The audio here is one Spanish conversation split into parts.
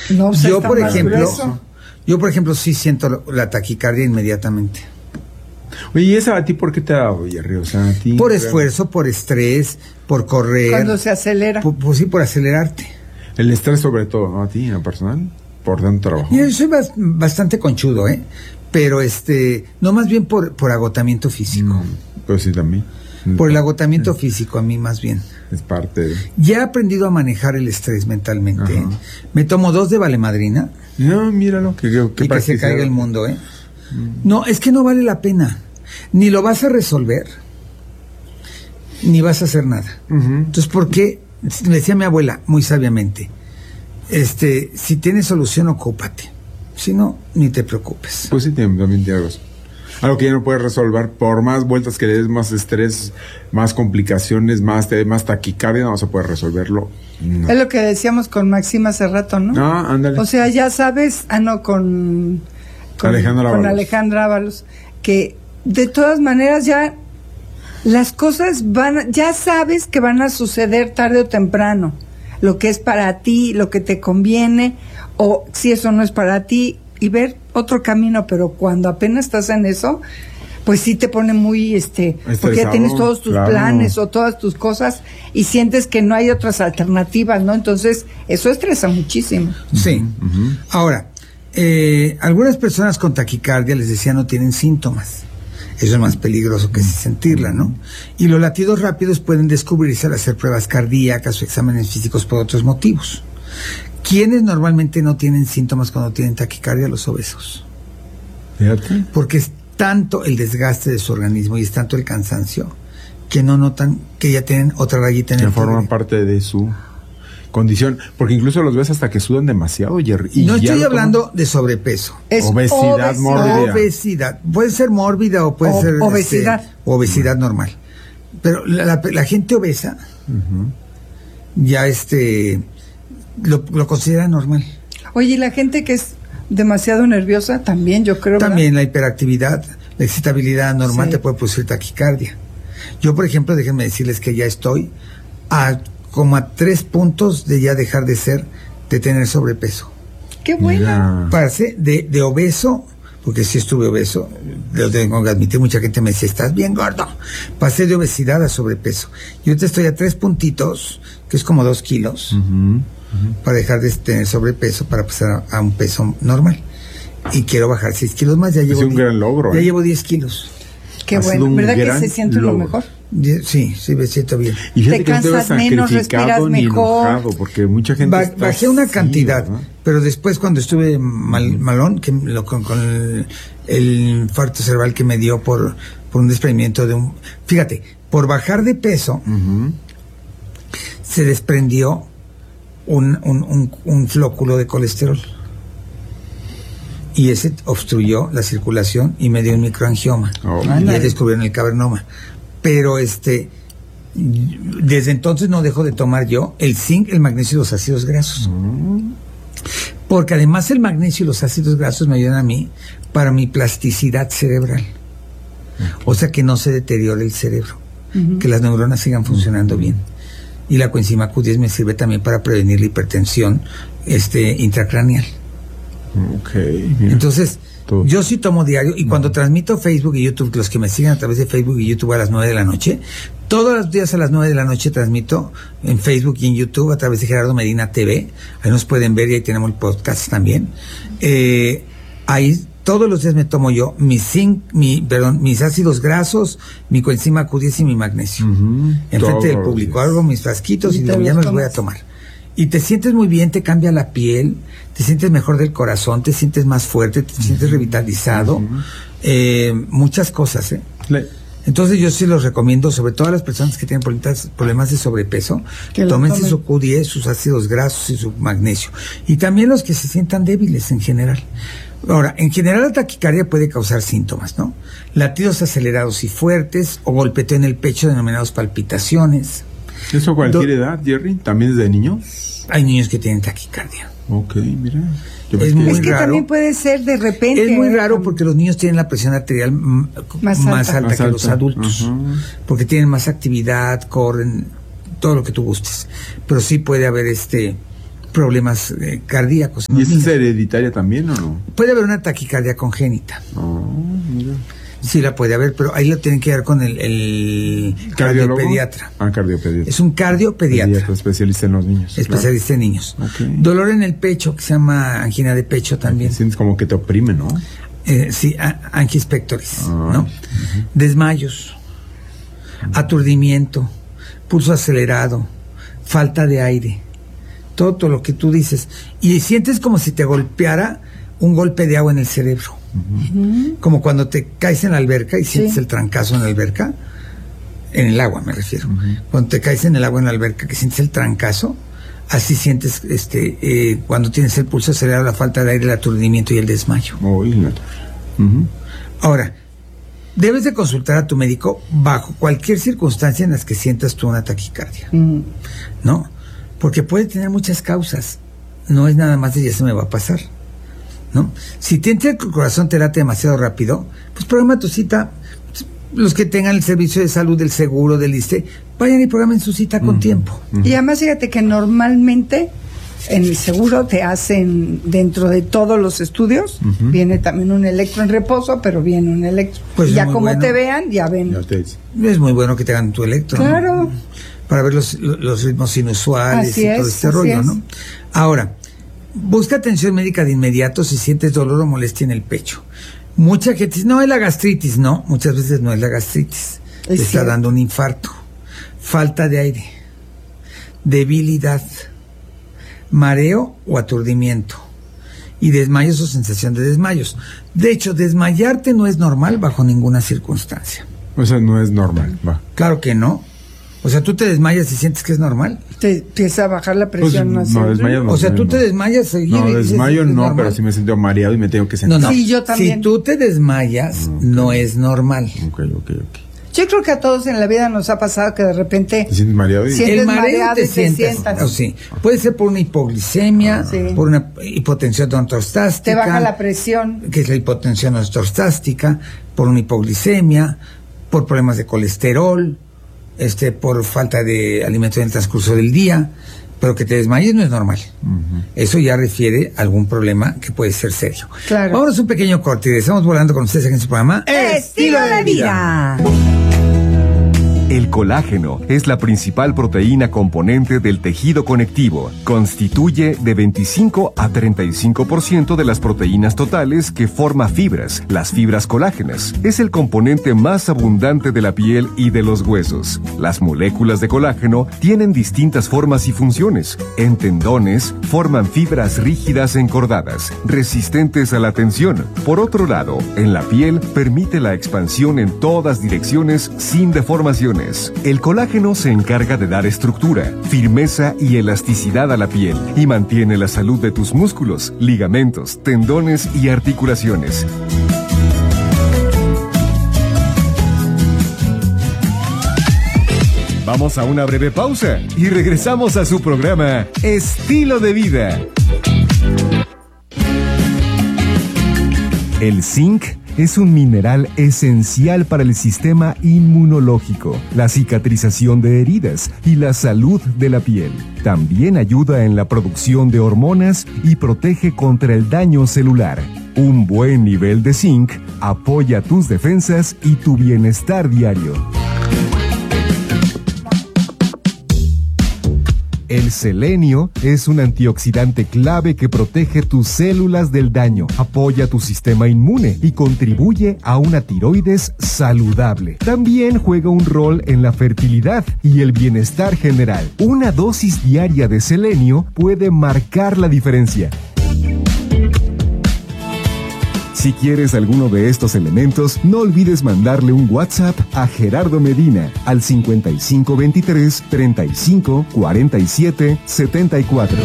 No, pues yo por ejemplo sí siento la taquicardia inmediatamente. Oye, ¿y esa a ti por qué te ha dado, Jerry? O sea, a ti... Por esfuerzo, por estrés, por correr. Cuando se acelera. Pues sí, por acelerarte. El estrés sobre todo, ¿no? A ti, en lo personal, por tanto trabajo. Yo soy bastante conchudo, pero no, más bien por agotamiento físico. Pues sí, también. Por el agotamiento físico, a mí más bien. Es parte de... Ya he aprendido a manejar el estrés mentalmente. Me tomo 2 de valemadrina. No, míralo, y que se caiga el mundo, No, es que no vale la pena. Ni lo vas a resolver, ni vas a hacer nada. Entonces, ¿por qué? Me decía mi abuela, muy sabiamente, si tienes solución, ocúpate. Si no, ni te preocupes. Pues sí, también tiene razón. Algo que ya no puedes resolver, por más vueltas que le des, más estrés, más complicaciones, más taquicardia, no se puede resolverlo. No. Es lo que decíamos con Maxima hace rato, ¿no? Ah, ándale. O sea, ya sabes, con Alejandra Ábalos, que de todas maneras ya las cosas ya sabes que van a suceder tarde o temprano. Lo que es para ti, lo que te conviene, o si eso no es para ti, y ver otro camino. Pero cuando apenas estás en eso, pues sí te pone muy porque ya tienes todos tus planes o todas tus cosas y sientes que no hay otras alternativas, ¿no? Entonces eso estresa muchísimo. Sí. Ahora, algunas personas con taquicardia, les decía, no tienen síntomas. Eso es más peligroso que sentirla, ¿no? Y los latidos rápidos pueden descubrirse al hacer pruebas cardíacas o exámenes físicos por otros motivos. ¿Quiénes normalmente no tienen síntomas cuando tienen taquicardia? Los obesos. Fíjate. Porque es tanto el desgaste de su organismo y es tanto el cansancio que no notan que ya tienen otra rayita en el tigre. Que forman parte de su condición, porque incluso los ves hasta que sudan demasiado, Jerry. Y no estoy hablando de sobrepeso. Es obesidad mórbida. Obesidad. Puede ser mórbida o puede ser obesidad normal. Pero la gente obesa ya lo considera normal. Oye, y la gente que es demasiado nerviosa también, yo creo. También la hiperactividad, la excitabilidad normal te puede producir taquicardia. Yo, por ejemplo, déjenme decirles que ya estoy como a 3 puntos de ya dejar de tener sobrepeso. ¡Qué buena! Pasé de obeso, porque sí estuve obeso, lo tengo que admitir, mucha gente me dice, estás bien gordo. Pasé de obesidad a sobrepeso. Y ahorita estoy a 3 puntitos, que es como 2 kilos, para dejar de tener sobrepeso, para pasar a un peso normal. Y quiero bajar 6 kilos más, ya llevo... Es un gran logro. Ya llevo 10 kilos. Qué bueno, ¿verdad que se siente lo mejor? Sí, me siento bien. Y te cansas menos, respiras mejor. Enojado, porque mucha gente bajé una cantidad, ¿no? Pero después cuando estuve malón, con el infarto cerebral que me dio por un desprendimiento fíjate, por bajar de peso, se desprendió un flóculo de colesterol. Y ese obstruyó la circulación y me dio un microangioma. Y ahí descubrieron el cavernoma. Pero desde entonces no dejo de tomar yo el zinc, el magnesio y los ácidos grasos. Porque además el magnesio y los ácidos grasos me ayudan a mí para mi plasticidad cerebral. O sea, que no se deteriore el cerebro, que las neuronas sigan funcionando bien. Y la coenzima Q10 me sirve también para prevenir la hipertensión intracraneal. Entonces, yo sí tomo diario, y cuando transmito Facebook y YouTube, los que me siguen a través de Facebook y YouTube a las 9 de la noche, todos los días a las 9 de la noche transmito en Facebook y en YouTube a través de Gerardo Medina TV. Ahí nos pueden ver y ahí tenemos el podcast también. Ahí todos los días me tomo yo mis ácidos grasos, mi coenzima Q10 y mi magnesio. Enfrente del público, hago mis frasquitos y ya me los voy a tomar. Y te sientes muy bien, te cambia la piel, te sientes mejor del corazón, te sientes más fuerte, te sientes revitalizado, muchas cosas, Entonces yo sí los recomiendo, sobre todo a las personas que tienen problemas de sobrepeso, tómense su Q10, sus ácidos grasos y su magnesio. Y también los que se sientan débiles en general. Ahora, en general la taquicardia puede causar síntomas, ¿no? Latidos acelerados y fuertes, o golpeteo en el pecho denominados palpitaciones. ¿Eso a cualquier edad, Jerry? ¿También desde niño? Hay niños que tienen taquicardia. Ok, mira. Es que raro. También puede ser de repente. Es muy raro porque los niños tienen la presión arterial más alta que los adultos. Porque tienen más actividad, corren, todo lo que tú gustes. Pero sí puede haber problemas cardíacos. ¿Y esa es hereditaria también o no? Puede haber una taquicardia congénita. Mira. Sí la puede haber, pero ahí lo tienen que dar con el cardiopediatra. Cardiopediatra. Es un cardiopediatra. Especialista en los niños. Especialista en niños. Okay. Dolor en el pecho, que se llama angina de pecho también. Sientes como que te oprime, ¿no? Sí, angis pectoris, ¿no? Desmayos, aturdimiento, pulso acelerado, falta de aire, todo lo que tú dices. Y sientes como si te golpeara un golpe de agua en el cerebro. Como cuando te caes en la alberca y sientes el trancazo en la alberca, en el agua me refiero. Cuando te caes en el agua en la alberca, que sientes el trancazo, así sientes cuando tienes el pulso acelerado, la falta de aire, el aturdimiento y el desmayo. Ahora, debes de consultar a tu médico bajo cualquier circunstancia en las que sientas tú una taquicardia, ¿no? Porque puede tener muchas causas. No es nada más de ya se me va a pasar, ¿no? Si tienes el corazón te late demasiado rápido, pues programa tu cita. Los que tengan el servicio de salud, del seguro, del ISSSTE, vayan y programen su cita con tiempo. Y además fíjate que normalmente en el seguro te hacen, dentro de todos los estudios, viene también un electro en reposo, pero viene un electro. Pues ya como bueno. Te vean, ya ven. Es muy bueno que te hagan tu electro, claro, ¿no? Para ver los ritmos inusuales así y todo este rollo, ¿no? Ahora, busca atención médica de inmediato si sientes dolor o molestia en el pecho. Mucha gente dice, no, es la gastritis. No, muchas veces no es la gastritis. Te está dando un infarto, falta de aire, debilidad, mareo o aturdimiento, y desmayos o sensación de desmayos. De hecho, desmayarte no es normal bajo ninguna circunstancia. O sea, no es normal, va. Claro que no. O sea, tú te desmayas y sientes que es normal. Te empieza a bajar la presión. Pues, no, desmayas no. O sea, tú te desmayas. No, desmayo no, pero sí me he sentido mareado y me tengo que sentar. No. Sí, yo también. Si tú te desmayas, no es normal. Ok. Yo creo que a todos en la vida nos ha pasado que de repente ¿te sientes mareado? El mareo te sientas. Oh, sí. Puede ser por una hipoglicemia, por una hipotensión ortostástica. Te baja la presión. Que es la hipotensión ortostástica, por una hipoglicemia, por problemas de colesterol, por falta de alimento en el transcurso del día. Pero que te desmayes no es normal. Eso ya refiere a algún problema que puede ser serio. Claro. Vámonos un pequeño corte y estamos volando con ustedes aquí en su programa Estilo de Vida. El colágeno es la principal proteína componente del tejido conectivo. Constituye de 25 a 35% de las proteínas totales que forma fibras, las fibras colágenas. Es el componente más abundante de la piel y de los huesos. Las moléculas de colágeno tienen distintas formas y funciones. En tendones, forman fibras rígidas encordadas, resistentes a la tensión. Por otro lado, en la piel, permite la expansión en todas direcciones sin deformaciones. El colágeno se encarga de dar estructura, firmeza y elasticidad a la piel y mantiene la salud de tus músculos, ligamentos, tendones y articulaciones. Vamos a una breve pausa y regresamos a su programa Estilo de Vida. El zinc es un mineral esencial para el sistema inmunológico, la cicatrización de heridas y la salud de la piel. También ayuda en la producción de hormonas y protege contra el daño celular. Un buen nivel de zinc apoya tus defensas y tu bienestar diario. El selenio es un antioxidante clave que protege tus células del daño, apoya tu sistema inmune y contribuye a una tiroides saludable. También juega un rol en la fertilidad y el bienestar general. Una dosis diaria de selenio puede marcar la diferencia. Si quieres alguno de estos elementos, no olvides mandarle un WhatsApp a Gerardo Medina al 5523 35 47 74.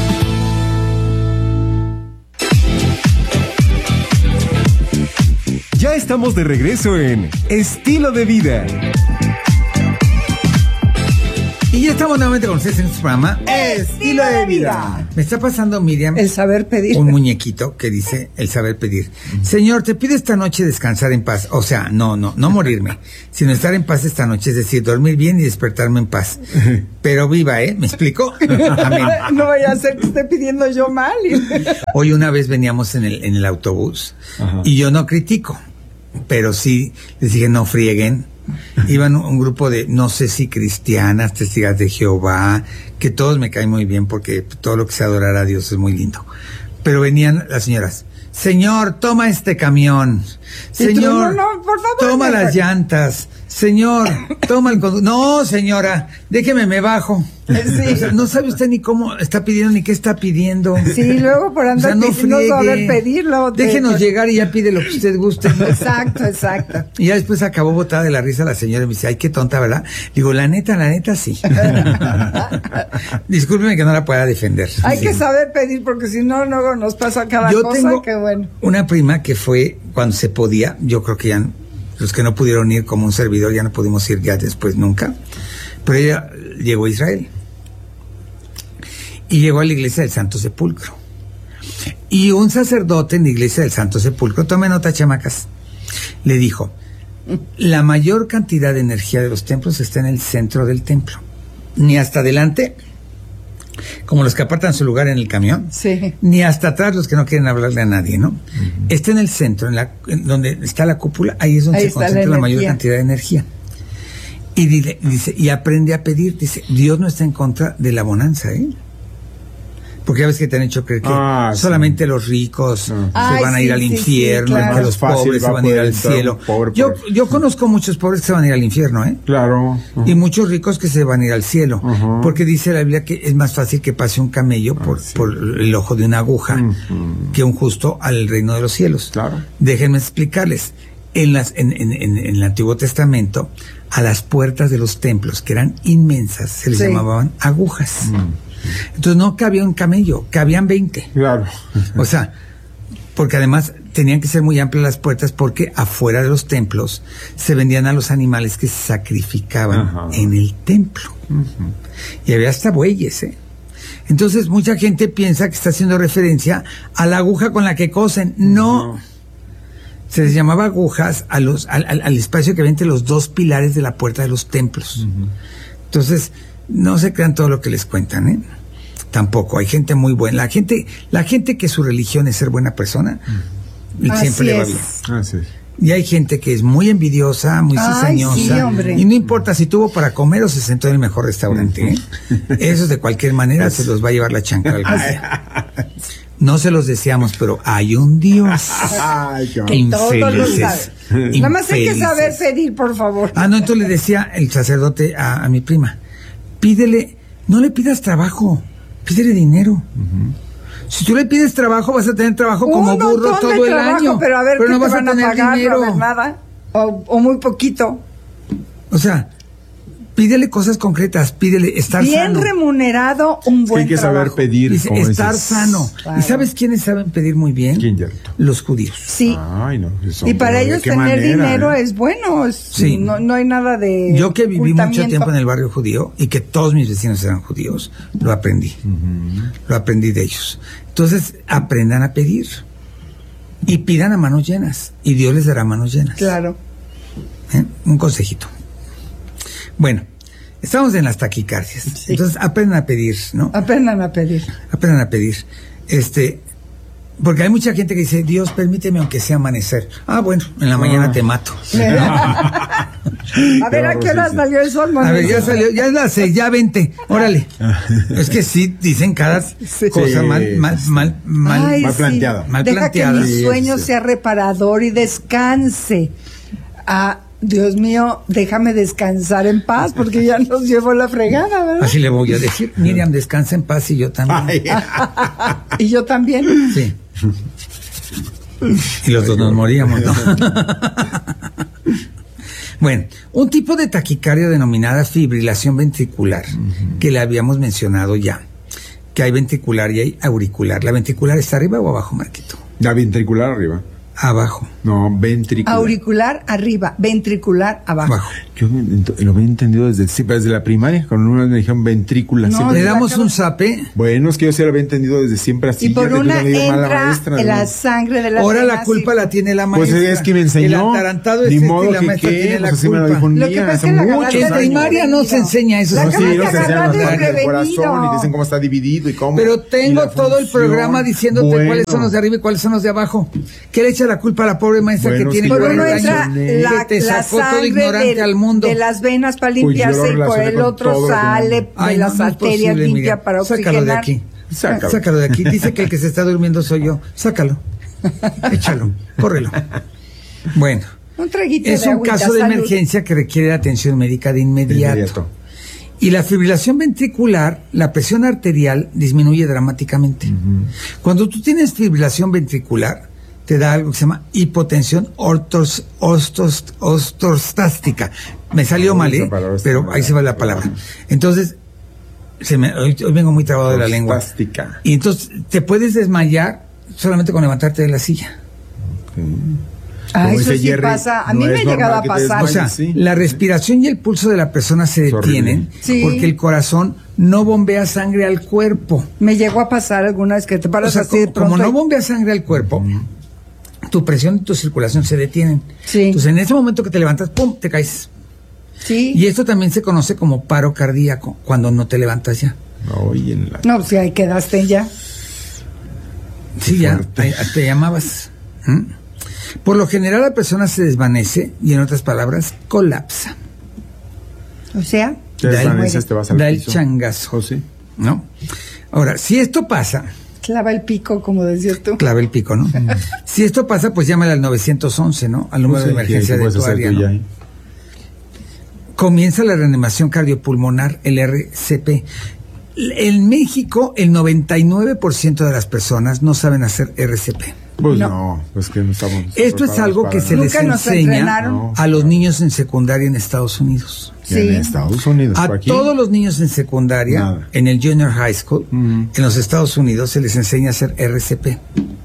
Ya estamos de regreso en Estilo de Vida. Y ya estamos nuevamente con ustedes en este programa Estilo de Vida. Me está pasando, Miriam, el saber pedir. Un muñequito que dice el saber pedir. Señor, te pido esta noche descansar en paz. O sea, no morirme, sino estar en paz esta noche, es decir, dormir bien y despertarme en paz. Pero viva, ¿me explico? Amén. No vaya a ser que esté pidiendo yo mal. Hoy una vez veníamos en el autobús. Ajá. Y yo no critico, pero sí les dije no frieguen. Iban un grupo de, no sé si cristianas, testigas de Jehová, que todos me caen muy bien porque todo lo que sea adorar a Dios es muy lindo. Pero venían las señoras, señor, toma este camión, señor, no, por favor, toma las llantas, señor, toma el conductor. No, señora, déjeme, me bajo. Sí. O sea, no sabe usted ni cómo está pidiendo ni qué está pidiendo. Sí, luego por andar no saber pedirlo. Déjenos llegar y ya pide lo que usted guste. Exacto. Y ya después acabó botada de la risa la señora y me dice, ay, qué tonta, ¿verdad? Digo, la neta, sí. Discúlpeme que no la pueda defender. Hay que saber pedir porque si no, luego nos pasa cada cosa. Tengo que bueno. Una prima que fue cuando se podía, yo creo que ya los que no pudieron ir como un servidor ya no pudimos ir ya después nunca, pero ella llegó a Israel y llegó a la iglesia del Santo Sepulcro y un sacerdote en la iglesia del Santo Sepulcro, tomen nota, chamacas, le dijo, la mayor cantidad de energía de los templos está en el centro del templo, ni hasta adelante como los que apartan su lugar en el camión, sí, ni hasta atrás los que no quieren hablarle a nadie, ¿no? Está en el centro, en donde está la cúpula, ahí es donde se concentra la mayor cantidad de energía. Y dice, y aprende a pedir, dice, Dios no está en contra de la bonanza, porque ya ves que te han hecho creer que solamente los ricos se van a ir al infierno, claro. Que los pobres se van a ir al cielo. Yo conozco muchos pobres que se van a ir al infierno, Claro. Y muchos ricos que se van a ir al cielo, porque dice la Biblia que es más fácil que pase un camello por el ojo de una aguja que un justo al reino de los cielos. Claro. Déjenme explicarles. En el Antiguo Testamento, a las puertas de los templos, que eran inmensas, se les llamaban agujas. Entonces no cabía un camello, cabían 20. Claro. O sea, porque además tenían que ser muy amplias las puertas porque afuera de los templos se vendían a los animales que se sacrificaban en el templo. Y había hasta bueyes, Entonces mucha gente piensa que está haciendo referencia a la aguja con la que cosen. No. Se les llamaba agujas al espacio que había entre los dos pilares de la puerta de los templos. Entonces, no se crean todo lo que les cuentan, Tampoco, hay gente muy buena. La gente que su religión es ser buena persona, siempre le va bien. Así es. Y hay gente que es muy envidiosa, muy cizañosa. Sí, y no importa si tuvo para comer o se sentó en el mejor restaurante, Esos de cualquier manera se los va a llevar la chancla algún día. No se los deseamos, pero hay un Dios. Infelices. Nada más hay que saber pedir, por favor. No, entonces le decía el sacerdote a mi prima, pídele, no le pidas trabajo, pídele dinero. Si tú le pides trabajo, vas a tener trabajo como burro todo el año. Pero a ver, pero no vas van a tener pagar, dinero. No a ver nada, o muy poquito. O sea, pídele cosas concretas, pídele estar bien sano. Bien remunerado, un buen hay que trabajo. saber pedir. Dice, estar sano. Claro. ¿Y sabes quiénes saben pedir muy bien? ¿Quién ya? Los judíos. Sí. Ay, no, y para ellos tener dinero es bueno. Sí. No hay nada de yo que viví mucho tiempo en el barrio judío y que todos mis vecinos eran judíos, lo aprendí. Lo aprendí de ellos. Entonces, aprendan a pedir. Y pidan a manos llenas. Y Dios les dará manos llenas. Claro. Un consejito. Bueno, estamos en las taquicardias. Sí. Entonces, aprendan a pedir, ¿no? Aprendan a pedir. Aprendan a pedir. Porque hay mucha gente que dice, Dios, permíteme aunque sea amanecer. Bueno, en la mañana te mato. A ver, ¿a qué hora salió el sol? A ver, ya salió, ya es las 6, ya vente, órale. Es que sí, dicen cada cosa mal planteada. Mal Deja planteada. Que mi sueño sea reparador y descanse. Dios mío, déjame descansar en paz, porque ya nos llevó la fregada, ¿verdad? Así le voy a decir, Miriam, descansa en paz y yo también. ¿Y yo también? Sí. Y los dos nos moríamos, ¿no? Bueno, un tipo de taquicardia denominada fibrilación ventricular, que le habíamos mencionado ya, que hay ventricular y hay auricular. ¿La ventricular está arriba o abajo, Marquito? La ventricular arriba. abajo. No, ventricular. Auricular arriba, ventricular abajo. Yo lo había entendido desde la primaria, cuando uno me dijeron ventrícula. No, le damos un zape. Bueno, es que yo sí lo había entendido desde siempre así. Y por una entra maestra, la ¿no? sangre de la Ahora la culpa la tiene la maestra. Pues es que me enseñó. El atarantado es Ni este modo y la que maestra tiene la así me lo dijo culpa. un Lo que día, pasa hace es que la muchos agarraste En primaria no se enseña eso. La No, sí, acabaste nos enseñan agarrando los del desprevenido. corazón y dicen cómo está dividido y cómo. Pero y tengo la todo el función. programa diciéndote Bueno. cuáles son los de arriba y cuáles son los de abajo. ¿Qué le echa la culpa a la pobre maestra Bueno, que tiene sí, Por yo uno lo entra mencioné. la que te sacó todo sangre ignorante al mundo? de las venas para Pues yo limpiarse lo y por relacioné el con otro todo lo que sale no. de Ay, las no es arterias posible, limpia Miguel. para Sácalo de oxigenar. aquí. Sácalo. Sácalo de aquí. Dice que el que se está durmiendo soy yo. Sácalo. Échalo. Córrelo. Bueno. Un traguito Es de un agüita, caso de salud. emergencia que requiere atención médica de inmediato. Y la fibrilación ventricular, la presión arterial disminuye dramáticamente. Cuando tú tienes fibrilación ventricular, te da algo que se llama hipotensión ortostástica. Me salió mal, pero ahí se va la palabra. Entonces, hoy vengo muy trabado de la lengua. Ortostástica. Y entonces te puedes desmayar solamente con levantarte de la silla. Ah, Como eso dice sí Jerry, pasa. A no mí me es ha llegado a normal que te pasar. O sea, sí. la respiración y el pulso de la persona se Es horrible. detienen Sí. porque el corazón no bombea sangre al cuerpo. Me llegó a pasar alguna vez que te O paras sea, así de como pronto. no bombea sangre al cuerpo, tu presión y tu circulación se detienen. Sí. Entonces, en ese momento que te levantas, ¡pum!, te caes. Sí. Y esto también se conoce como paro cardíaco, cuando no te levantas ya. Oye, en la... No, pues ahí quedaste ya. Sí, ya, fuerte. ahí te llamabas. Por lo general la persona se desvanece y, en otras palabras, colapsa. O sea, Te Da el- desvaneces, te vas al da el piso. changazo. José. ¿No? Ahora, si esto pasa, clava el pico, como decías tú. clave el pico, ¿no? Si esto pasa, pues llámale al 911, ¿no? Al número de emergencia de tu área, ¿no? Comienza la reanimación cardiopulmonar, el RCP. En México, el 99% de las personas no saben hacer RCP. Pues No. no, pues que no estamos. Esto es preparados algo que para se nada. les Nunca nos enseña entrenaron. a los niños en secundaria en Estados Unidos. Y en Estados Unidos. A aquí. todos los niños en secundaria, Nada. en el Junior High School, Mm. en los Estados Unidos, se les enseña a hacer RCP.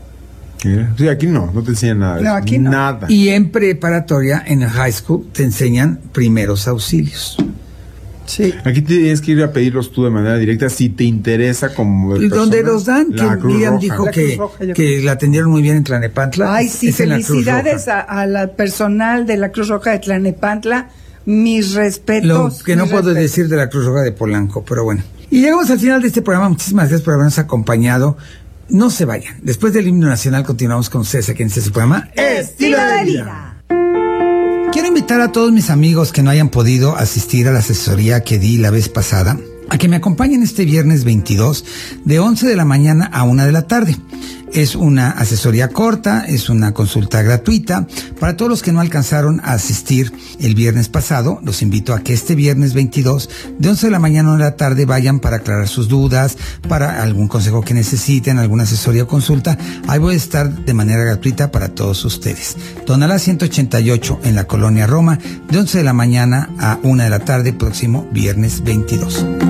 Sí, aquí no te enseñan nada de No, eso. aquí no. Nada. Y en preparatoria, en el high school, te enseñan primeros auxilios. Sí. Aquí tienes que ir a pedirlos tú de manera directa si te interesa como Donde los dan, que La Cruz Miriam Roja. dijo La que, Cruz Roja, yo que la atendieron muy bien en Tlanepantla. Ay, sí, es en la Cruz felicidades Roja. a la personal de la Cruz Roja de Tlanepantla. Mis respetos. Lo que no mis puedo respetos. decir de la Cruz Roja de Polanco, pero bueno. Y llegamos al final de este programa. Muchísimas gracias por habernos acompañado. No se vayan. Después del himno nacional continuamos con ustedes aquí en este programa. Estilo de vida. Quiero invitar a todos mis amigos que no hayan podido asistir a la asesoría que di la vez pasada a que me acompañen este viernes 22 de 11 de la mañana a 1 de la tarde. Es una asesoría corta, es una consulta gratuita. Para todos los que no alcanzaron a asistir el viernes pasado, los invito a que este viernes 22 de 11 de la mañana a 1 de la tarde vayan para aclarar sus dudas, para algún consejo que necesiten, alguna asesoría o consulta. Ahí voy a estar de manera gratuita para todos ustedes. Tonalá 188 en la Colonia Roma, de 11 de la mañana a 1 de la tarde, próximo viernes 22.